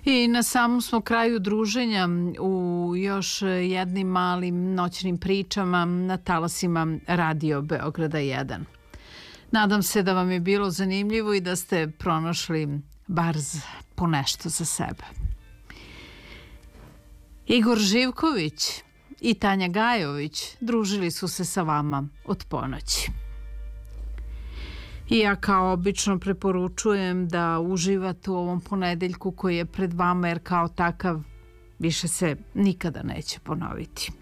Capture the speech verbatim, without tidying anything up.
I na samom smo kraju druženja u još jednim malim noćnim pričama na talasima Radio Beograda jedan. Nadam se da vam je bilo zanimljivo i da ste pronašli bar po nešto za sebe. Igor Živković i Tanja Gajović družili su se sa vama od ponoći. I ja kao obično preporučujem da uživate u ovom ponedeljku koji je pred vama, jer kao takav više se nikada neće ponoviti.